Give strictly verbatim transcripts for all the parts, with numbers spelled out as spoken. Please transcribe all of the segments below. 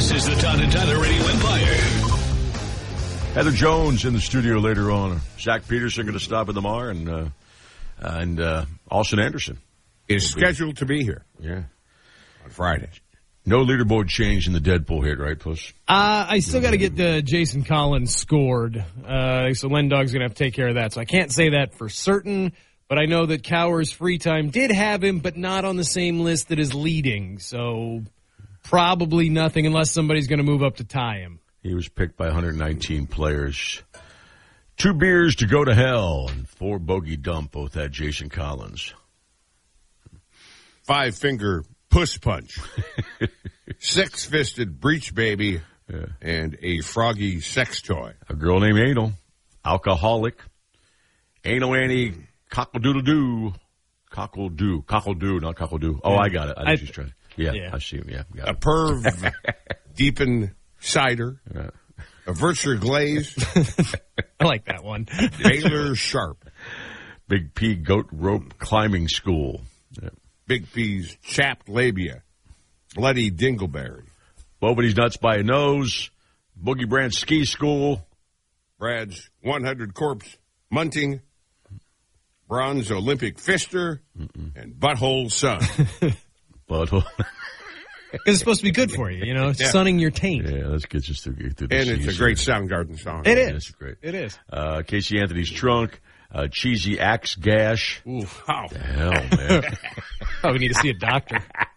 This is the Todd and Tyler Radio Empire. Heather Jones in the studio later on. Zach Peterson going to stop at the Mar, and uh, and uh, Austin Anderson is scheduled to be here. Yeah, on Friday. No leaderboard change in the Deadpool hit, right, Puss? Uh, I still got to get the Jason Collins scored, uh, so Len Dog's going to have to take care of that. So I can't say that for certain, but I know that Cowers' free time did have him, but not on the same list that is leading. So probably nothing unless somebody's going to move up to tie him. He was picked by one hundred nineteen players. Two beers to go to hell and four bogey dump both had Jason Collins. Five-finger puss punch. Six-fisted breech baby. Yeah. And a froggy sex toy. A girl named Anal. Alcoholic. Anal Annie cockle-doodle-doo. Cockle-doo. Cockle-doo, not cockle-doo. Oh, I got it. I, I just trying. Yeah, yeah, I see him. Yeah, got a it. perv deepen cider. Yeah. A Virtue glaze. I like that one. Baylor Sharp. Big P goat rope climbing school. Yeah. Big P's chapped labia. Bloody dingleberry. Bobody's nuts by a nose. Boogie Brand ski school. Brad's one hundred corpse munting. Bronze Olympic fister. Mm-mm. And butthole sun. Butthole. Because it's supposed to be good for you, you know, yeah. Sunning your taint. Yeah, let's get just through, through the And season. It's a great Soundgarden song. It is. Yeah, it's great. It is. Uh, Casey Anthony's trunk, uh, cheesy axe gash. Ooh, wow. The hell, man. Oh, we need to see a doctor.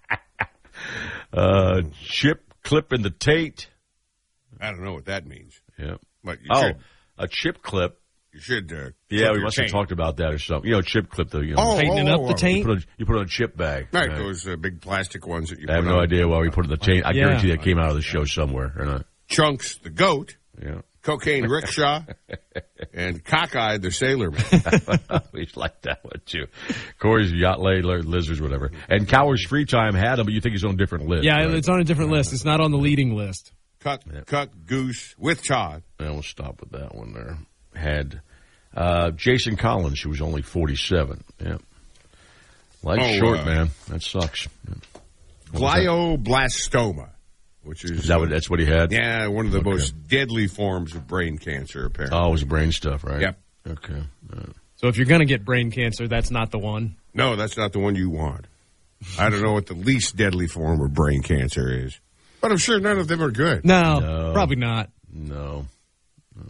uh, chip clip in the Tate. I don't know what that means. Yeah. But you oh, should. a chip clip. You should. Uh, yeah, we must taint. have talked about that or something. You know, chip clip, though. You know, oh, tightening oh, up oh, the oh. taint. You put, on, you put on a chip bag. Right, right? those uh, big plastic ones that you I put have no on. idea why we put in the taint. I yeah. guarantee that came out of the show somewhere or not. Chunks the goat. Yeah. Cocaine rickshaw. And cockeye the sailorman. We like that one, too. Corey's yacht lay lizards, whatever. And Cowers' free time had him, but you think he's on a different list. Yeah, right? It's on a different list. It's not on the leading list. Cut, yep. cut goose with Todd. And we'll stop with that one there. Had uh, Jason Collins, who was only forty-seven. Yeah. Life's oh, short, uh, man. That sucks. Yeah. Glioblastoma, which is... Is that what, that's what he had? Yeah, one of the okay. most deadly forms of brain cancer, apparently. Oh, it was brain stuff, right? Yep. Okay. Right. So if you're going to get brain cancer, that's not the one? No, that's not the one you want. I don't know what the least deadly form of brain cancer is. But I'm sure none of them are good. No, no. probably not. No. no.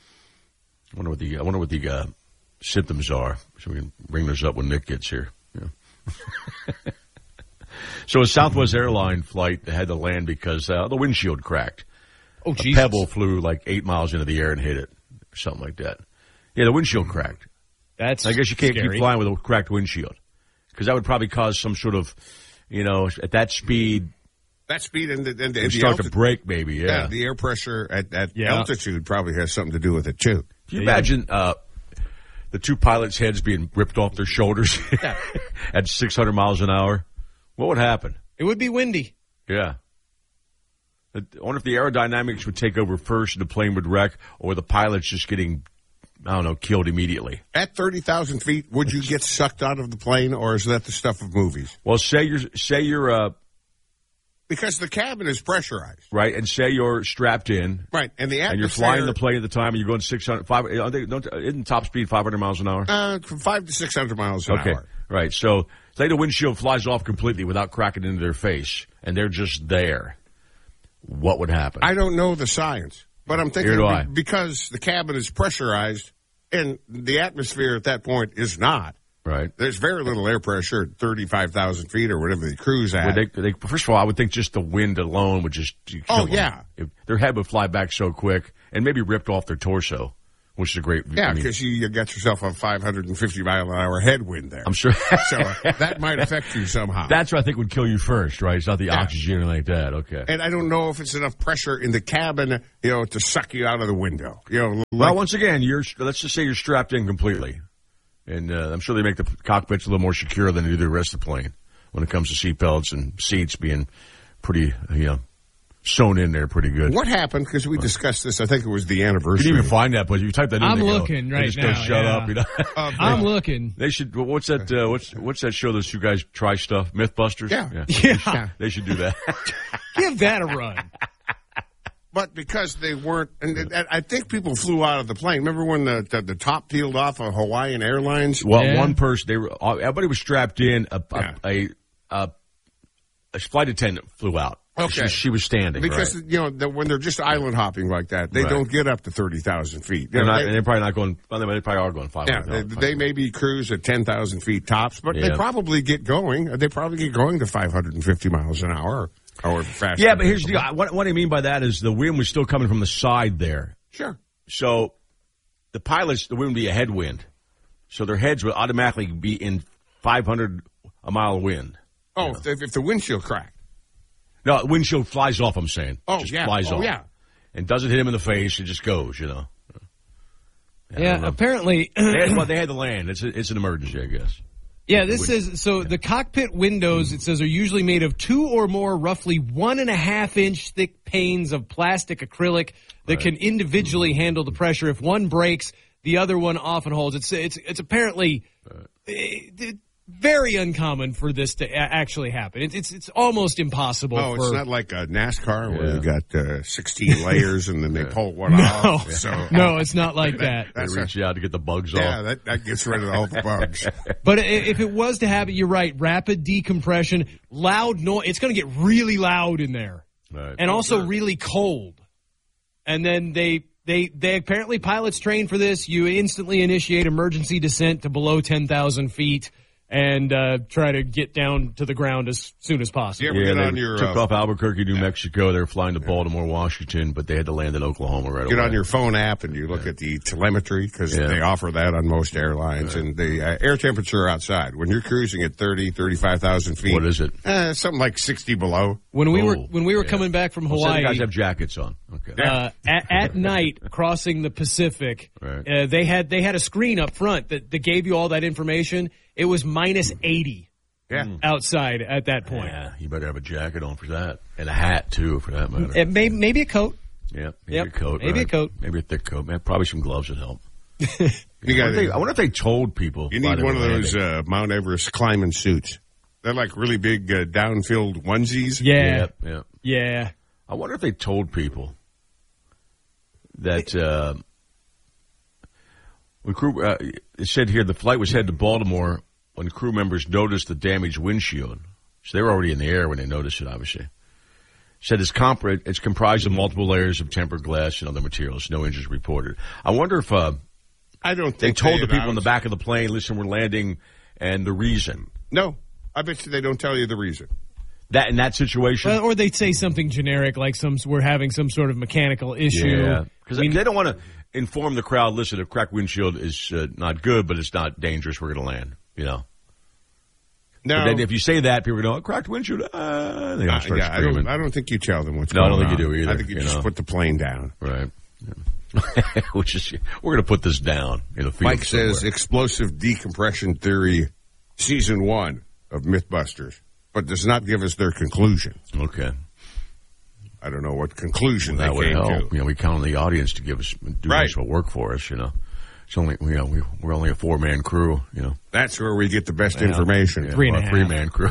I wonder what the I wonder what the uh, symptoms are, so we can bring those up when Nick gets here. Yeah. So a Southwest airline flight had to land because uh, the windshield cracked. Oh, a Jesus. pebble flew like eight miles into the air and hit it, or something like that. Yeah, the windshield cracked. That's I guess you can't scary. keep flying with a cracked windshield because that would probably cause some sort of, you know, at that speed. That speed and the, and the, and the start altitude, to break, maybe. Yeah. yeah, the air pressure at, at yeah. altitude probably has something to do with it too. Can you imagine uh, the two pilots' heads being ripped off their shoulders yeah. at six hundred miles an hour? What would happen? It would be windy. Yeah. I wonder if the aerodynamics would take over first and the plane would wreck, or the pilot's just getting, I don't know, killed immediately. At thirty thousand feet, would you get sucked out of the plane, or is that the stuff of movies? Well, say you're, say you're, uh, because the cabin is pressurized. right, and say you're strapped in. Right, and the atmosphere. And you're flying the plane at the time, and you're going six hundred, five, isn't top speed five hundred miles an hour? Uh, from five to six hundred miles an okay. hour. Right, so say the windshield flies off completely without cracking into their face, and they're just there. What would happen? I don't know the science, but I'm thinking Here do I. because the cabin is pressurized and the atmosphere at that point is not. Right. There's very little air pressure at thirty-five thousand feet or whatever they cruise at. Well, they, they, first of all, I would think just the wind alone would just kill Oh, them. yeah. If their head would fly back so quick and maybe ripped off their torso, which is a great... Yeah, I mean, because you, you got yourself a five hundred fifty mile an hour headwind there. I'm sure... so that might affect you somehow. That's what I think would kill you first, right? It's not the Yeah. oxygen or like that. Okay. And I don't know if it's enough pressure in the cabin, you know, to suck you out of the window. You know, like, Well, once again, you're let's just say you're strapped in completely. And uh, I'm sure they make the cockpits a little more secure than they do the rest of the plane when it comes to seat belts and seats being pretty, you know, sewn in there pretty good. what happened? Because we discussed this. I think it was the You anniversary. can even find that, but you type that in. I'm they go, looking they right just now, Go, Shut yeah. up, you know. Uh, I'm looking. They should. What's that? Uh, what's what's that show? Those two guys try stuff. MythBusters. Yeah. yeah. Yeah. They should do that. Give that a run. But because they weren't, and and I think people flew out of the plane. Remember when the the, the top peeled off of Hawaiian Airlines? Well, Yeah. one person, they were, everybody was strapped in. A Yeah. a, a, a flight attendant flew out. Okay. She, she was standing. Because, right. you know, the, when they're just island hopping like that, they Right. don't get up to thirty thousand feet. You They're know, not, they- and they're probably not going, well, they probably are going five yeah, hundred. they, they maybe cruise at ten thousand feet tops, but they Yeah. probably get going. They probably get going to five hundred fifty miles an hour or faster. Yeah, but here's the deal. What, what I mean by that is the wind was still coming from the side there. Sure. So the pilots, the wind would be a headwind. So their heads would automatically be in five hundred a mile wind. Oh, if, the, if the windshield cracked. No, the windshield flies off, I'm saying. Oh, just yeah. flies Oh, off. yeah. And doesn't hit him in the face. It just goes, you know. I Yeah, don't know. apparently. They had, well, they had to land. It's, a, it's an emergency, I guess. Yeah, this says, so the cockpit windows, it says, are usually made of two or more roughly one and a half inch thick panes of plastic acrylic that can individually handle the pressure. If one breaks, the other one often holds. It's, it's, it's apparently uh, very uncommon for this to a- actually happen. It's, it's, it's almost impossible. Oh, for, it's not like a NASCAR where Yeah. you got uh, sixteen layers and then they pull one No, off. So, no, it's not like that. They That's reach out to get the bugs yeah, off. that, that gets rid of all the bugs. But i- if it was to happen, you're right. Rapid decompression, loud noise. It's going to get really loud in there, Right. and also really cold. And then they they they apparently pilots train for this. You instantly initiate emergency descent to below ten thousand feet and uh, try to get down to the ground as soon as possible. You ever Yeah, get they on your took uh, off Albuquerque, New Mexico. They were flying to Baltimore, Washington, but they had to land in Oklahoma right get away. on your phone app and you look at the telemetry because Yeah. they offer that on most airlines and the uh, air temperature outside when you're cruising at thirty, thirty-five thousand feet. What is it? Uh, something like sixty below. When we were Oh, when we were yeah. coming back from Well, so Hawaii, the guys have jackets on. Okay. uh, at, at night crossing the Pacific, Right. uh, they had they had a screen up front that, that gave you all that information. It was minus eighty Yeah. outside at that point. Yeah, you better have a jacket on for that. And a hat, too, for that matter. It may, maybe a coat. Yeah, maybe Yep, a coat. maybe a right. coat. Maybe a thick coat. Man, probably some gloves would help. You I, wonder got if they, I wonder if they told people. You while need they one were of those landing. uh, Mount Everest climbing suits. They're like really big uh, down-filled onesies. Yeah, Yeah, yeah. yeah. I wonder if they told people that uh, when crew. Uh, it said here the flight was headed to Baltimore when crew members noticed the damaged windshield. So they were already in the air when they noticed it. Obviously, said it's comp- it's comprised of multiple layers of tempered glass and other materials. No injuries reported. I wonder if uh, I don't they think told the people in the announced- back of the plane, "Listen, we're landing," and the reason No, I bet you they don't tell you the reason. that in that situation. Well, or they'd say something generic like some we're having some sort of mechanical issue. Yeah, because I mean, they don't want to inform the crowd. Listen, a cracked windshield is uh, not good, but it's not dangerous. We're going to land. You know. No, But then if you say that, people go, "Oh, cracked windshield." Uh, they Uh, don't start yeah, I screaming. don't. I don't think you tell them what's No, I going on. don't think you do either, I think you, you just know. put the plane down. Right. Yeah. Which is we're going to put this down in a field. Mike says somewhere. explosive decompression theory, season one of MythBusters, but does not give us their conclusion. Okay, I don't know what conclusion that they would came help. to. You know, we count on the audience to give us do Right. extra work for us. You know, it's only you know we we're only a four man crew. You know, That's where we get the best information. yeah, Three and well, a three half. man crew.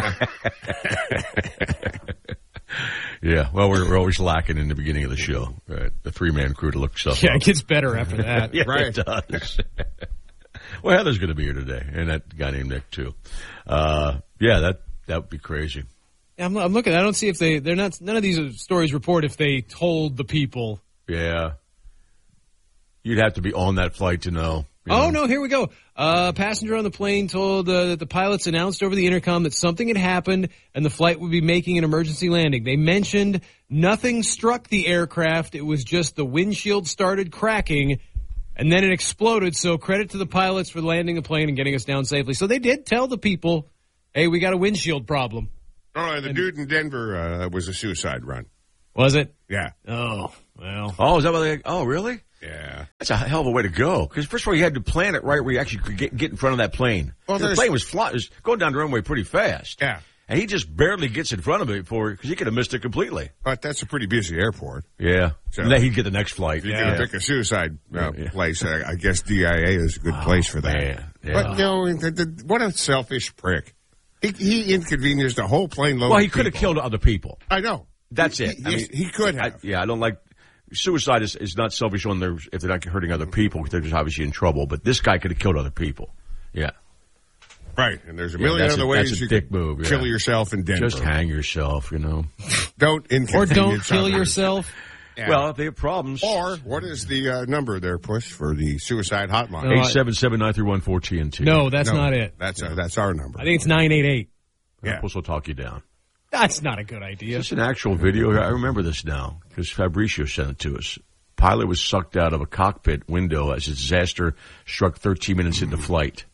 Yeah, well, we're, we're always lacking in the beginning of the show. Right, the three man crew to look stuff yeah, up. it gets better after that. Yeah, Right. it does. Well, Heather's going to be here today, and that guy named Nick too. Uh, yeah, that that would be crazy. I'm, I'm looking. I don't see if they. They're not. None of these stories report if they told the people. Yeah, you'd have to be on that flight to know. you Oh, know. no, here we go. Uh, a passenger on the plane told uh, that the pilots announced over the intercom that something had happened and the flight would be making an emergency landing. They mentioned nothing struck the aircraft. It was just the windshield started cracking and then it exploded. So credit to the pilots for landing the plane and getting us down safely. So they did tell the people, hey, we got a windshield problem. Oh, the dude in Denver uh, was a suicide run. Was it? Yeah, Oh, well. Oh, is that what they? Oh, really? yeah. That's a hell of a way to go. Because first of all, you had to plan it right where you actually could get, get in front of that plane. Well, the there's- plane was flying, was going down the runway pretty fast. Yeah. And he just barely gets in front of it before because he could have missed it completely. But that's a pretty busy airport. Yeah. So- and then he'd get the next flight. If you're yeah. going to pick a suicide uh, Yeah. place, uh, I guess D I A is a good place for that. man. Yeah. But, you know, the, the, what a selfish prick. He, he inconvenienced a whole plane load Well, of he could have people. killed other people. I know. That's it. He, I he, mean, he could have. I, yeah, I don't like suicide is, is not selfish when they're if they're not hurting other people. They're just obviously in trouble. But this guy could have killed other people. Yeah. Right, and there's a Yeah, million that's other a- ways that's a you dick could move, yeah. kill yourself in Denver. Just hang yourself, you know. Don't Or inconvenience don't kill others. yourself. Yeah. Well, if they have problems. Or what is the uh, number there, Push, for the suicide hotline? No, eight seven seven, nine three one, four T N T. No, that's No, not it. That's uh, that's our number. I think it's nine eight eight. Yeah. Plus, we'll talk you down. That's not a good idea. It's an actual video. I remember this now because Fabricio sent it to us. Pilot was sucked out of a cockpit window as a disaster struck thirteen minutes into flight.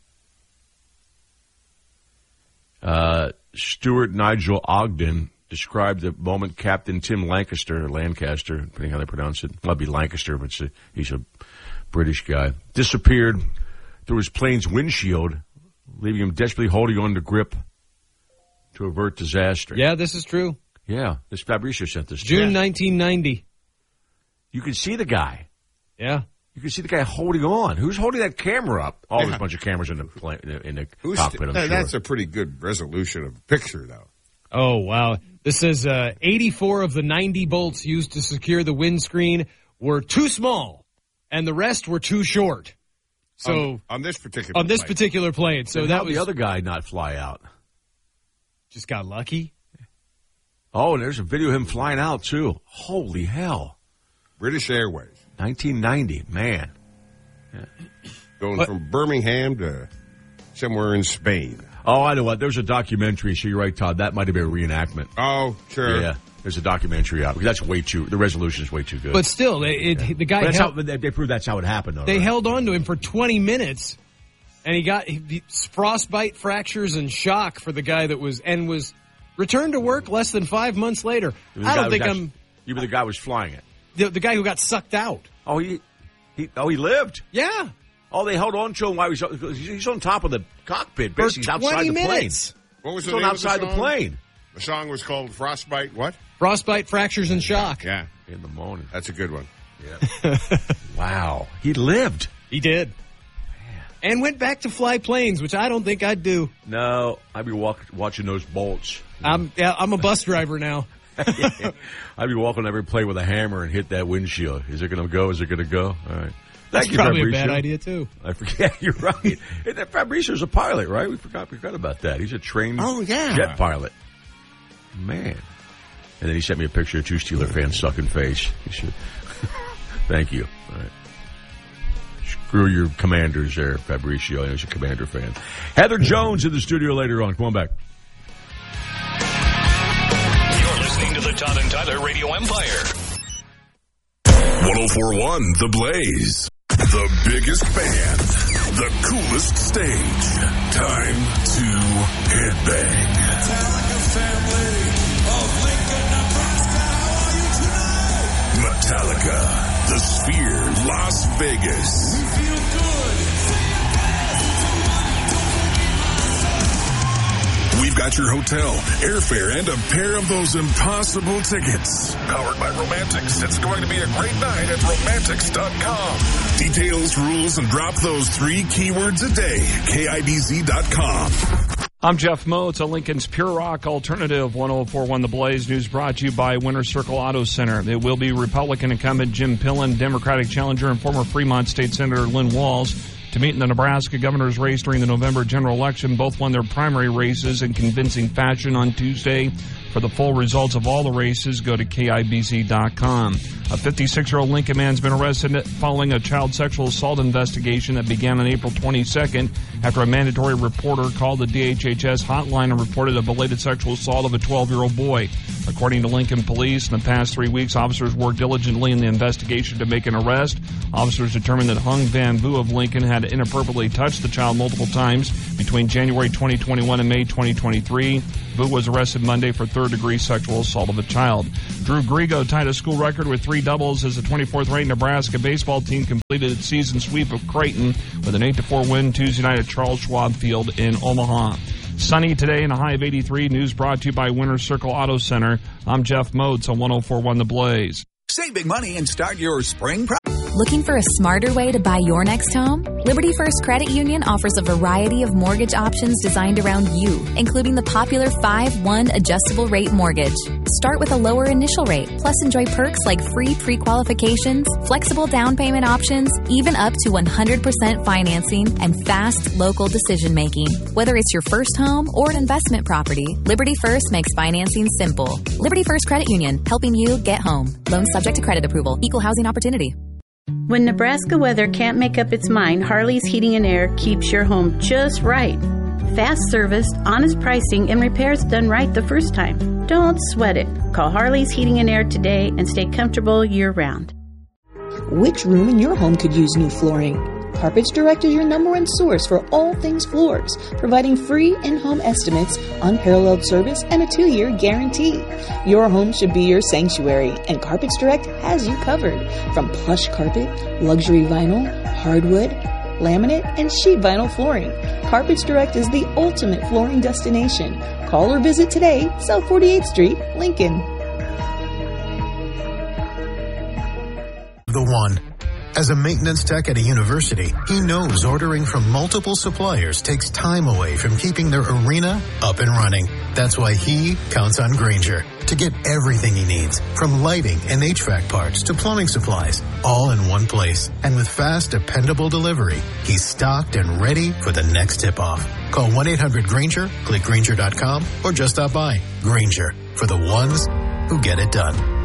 Uh, Stuart Nigel Ogden described the moment Captain Tim Lancaster, or Lancaster, depending how they pronounce it. Might be Lancaster, but it's a, he's a British guy. Disappeared through his plane's windshield, leaving him desperately holding on to grip to avert disaster. Yeah, this is true. Yeah, this Fabricio sent this to June us. nineteen ninety. You can see the guy. Yeah. You can see the guy holding on. Who's holding that camera up? Oh, there's Yeah. a bunch of cameras in the plane, in the Who's cockpit, I'm that- sure. That's a pretty good resolution of a picture, though. Oh, wow. This says uh, eighty-four of the ninety bolts used to secure the windscreen were too small, and the rest were too short. So on, on this particular on this plane. particular plane, so Then that how'd was the other guy not fly out? just got lucky. Oh, and there's a video of him flying out, too. Holy hell. British Airways, nineteen ninety, man. going What? from Birmingham to somewhere in Spain. Oh, I know what. There's a documentary, so you're right, Todd. That might have been a reenactment. Oh, sure. Yeah, there's a documentary out. That's way too, the resolution is way too good. But still, it, it, the guy But that's held, how, they they prove that's how it happened, though. they right? held on to him for twenty minutes, and he got he, frostbite, fractures, and shock for the guy that was and was returned to work less than five months later. The I guy don't was think actually- I'm You mean the guy was flying it? the, the guy who got sucked out. Oh, he, he, oh, he lived. Yeah, Oh, they held on to him while he was, he's on top of the cockpit. for Basically, he's outside twenty the plane. minutes. What was He's the on name outside of the the song? plane. The song was called Frostbite. What? Frostbite, fractures, and shock. Yeah, In the morning. that's a good one. Yeah. Wow. He lived. He did. And went back to fly planes, which I don't think I'd do. No, I'd be walk, watching those bolts. I'm yeah, I'm a bus driver now. I'd be walking every plane with a hammer and hit that windshield. Is it going to go? Is it going to go? All right. Thank That's you, probably Fabricio. a bad idea too. I forget. You're right. And that Fabricio's a pilot, right? We forgot, we forgot about that. He's a trained Oh, yeah. jet pilot. Man. And then he sent me a picture of two Steeler fans sucking face. He should. Thank you. All right. Screw your Commanders there, Fabricio. I know he's a Commander fan. Heather Jones in the studio later on. Come on back. You're listening to the Todd and Tyler Radio Empire. one oh four point one The Blaze. The biggest band. The coolest stage. Time to headbang. Metallica family of Lincoln, Nebraska. How are you tonight? Metallica. The Sphere, Las Vegas. We feel good. We've got your hotel, airfare, and a pair of those impossible tickets. Powered by Romantics. It's going to be a great night at romantics dot com. Details, rules, and drop those three keywords a day. K I B Z dot com. I'm Jeff Moe. It's a Lincoln's Pure Rock Alternative. one oh four point one The Blaze News brought to you by Winter Circle Auto Center. It will be Republican incumbent Jim Pillen, Democratic challenger and former Fremont State Senator Lynn Walls to meet in the Nebraska governor's race during the November general election. Both won their primary races in convincing fashion on Tuesday. For the full results of all the races, go to K I B Z dot com. A fifty-six-year-old Lincoln man's been arrested following a child sexual assault investigation that began on April twenty-second after a mandatory reporter called the D H H S hotline and reported a belated sexual assault of a twelve-year-old boy. According to Lincoln police, in the past three weeks, officers worked diligently in the investigation to make an arrest. Officers determined that Hung Van Vu of Lincoln had inappropriately touched the child multiple times between January twenty twenty-one and May twenty twenty-three. Vu was arrested Monday for third-degree sexual assault of a child. Drew Grigo tied a school record with three doubles as the twenty-fourth-ranked Nebraska baseball team completed its season sweep of Creighton with an eight to four win Tuesday night at Charles Schwab Field in Omaha. Sunny today and a high of eighty-three. News brought to you by Winter Circle Auto Center. I'm Jeff Motes on one oh four point one The Blaze. Save big money and start your spring pro- Looking for a smarter way to buy your next home? Liberty First Credit Union offers a variety of mortgage options designed around you, including the popular five one adjustable rate mortgage. Start with a lower initial rate, plus enjoy perks like free pre-qualifications, flexible down payment options, even up to one hundred percent financing, and fast local decision making. Whether it's your first home or an investment property, Liberty First makes financing simple. Liberty First Credit Union, helping you get home. Loans subject to credit approval. Equal housing opportunity. When Nebraska weather can't make up its mind, Harley's Heating and Air keeps your home just right. Fast service, honest pricing, and repairs done right the first time. Don't sweat it. Call Harley's Heating and Air today and stay comfortable year-round. Which room in your home could use new flooring? Carpets Direct is your number one source for all things floors, providing free in-home estimates, unparalleled service, and a two-year guarantee. Your home should be your sanctuary, and Carpets Direct has you covered. From plush carpet, luxury vinyl, hardwood, laminate, and sheet vinyl flooring, Carpets Direct is the ultimate flooring destination. Call or visit today, South forty-eighth Street, Lincoln. The one. As a maintenance tech at a university, he knows ordering from multiple suppliers takes time away from keeping their arena up and running. That's why he counts on Grainger to get everything he needs, from lighting and H V A C parts to plumbing supplies, all in one place. And with fast, dependable delivery, he's stocked and ready for the next tip-off. Call one eight hundred Grainger, click Grainger dot com, or just stop by. Grainger, for the ones who get it done.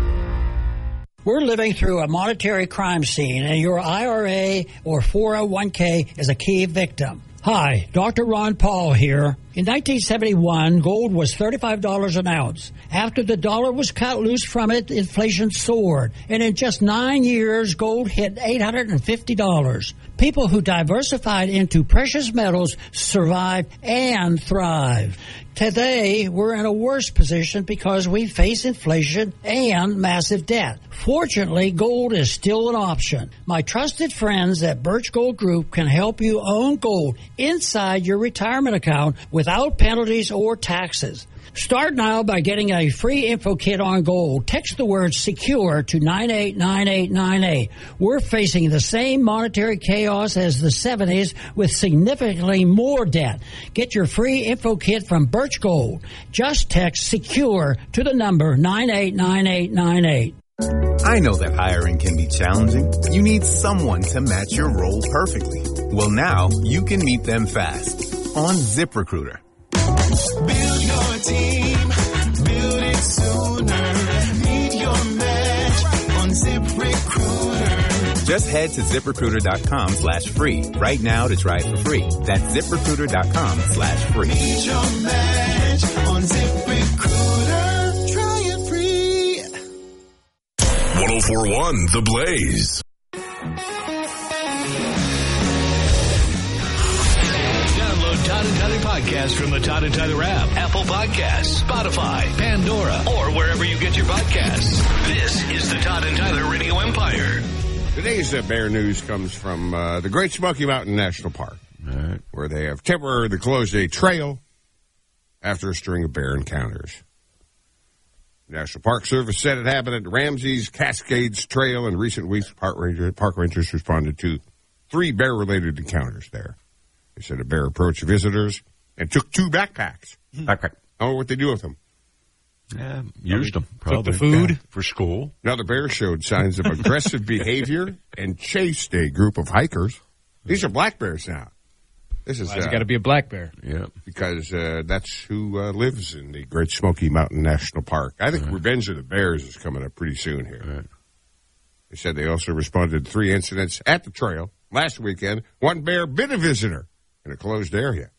We're living through a monetary crime scene, and your I R A or four oh one k is a key victim. Hi, Doctor Ron Paul here. In nineteen seventy-one, gold was thirty-five dollars an ounce. After the dollar was cut loose from it, inflation soared. And in just nine years, gold hit eight hundred fifty dollars. People who diversified into precious metals survived and thrived. Today, we're in a worse position because we face inflation and massive debt. Fortunately, gold is still an option. My trusted friends at Birch Gold Group can help you own gold inside your retirement account without penalties or taxes. Start now by getting a free info kit on gold. Text the word SECURE to nine eight nine eight nine eight. We're facing the same monetary chaos as the seventies with significantly more debt. Get your free info kit from Birch Gold. Just text SECURE to the number nine eight nine eight nine eight. I know that hiring can be challenging. You need someone to match your role perfectly. Well, now you can meet them fast on ZipRecruiter. Build your team, build it sooner. Meet your match on ZipRecruiter. Just head to ZipRecruiter.com slash free right now to try it for free. That's ZipRecruiter.com slash free. Meet your match on ZipRecruiter. Try it free. one oh four point one The Blaze. Todd and Tyler podcast from the Todd and Tyler app, Apple Podcasts, Spotify, Pandora, or wherever you get your podcasts. This is the Todd and Tyler Radio Empire. Today's uh, bear news comes from uh, the Great Smoky Mountain National Park, right, where they have temporarily closed a trail after a string of bear encounters. National Park Service said it happened at Ramsey's Cascades Trail. In recent weeks, park, ranger, park rangers responded to three bear-related encounters there. They said a bear approached visitors and took two backpacks. Backpack. I don't know what they do with them. Yeah, used them. Probably. Took the food. Yeah, for school. Now the bear showed signs of aggressive behavior and chased a group of hikers. These are black bears now. This is well, uh, got to be a black bear. Yeah, because uh, that's who uh, lives in the Great Smoky Mountain National Park. I think right. Revenge of the Bears is coming up pretty soon here. Right. They said they also responded to three incidents at the trail last weekend. One bear bit a visitor in a closed area.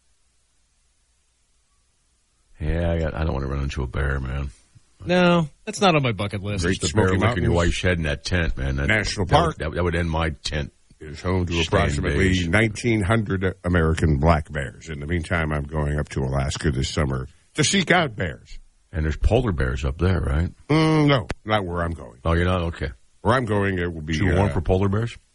Yeah, I, got, I don't want to run into a bear, man. No, that's not on my bucket list. Great the bear licking your wife's head in that tent, man. That, National that Park. Would, that, that would end my tent. Is home to approximately nineteen hundred American black bears. In the meantime, I'm going up to Alaska this summer to seek out bears. And there's polar bears up there, right? Mm, no, not where I'm going. Oh, you're not? Okay. Where I'm going, it will be... Too warm uh, for polar bears?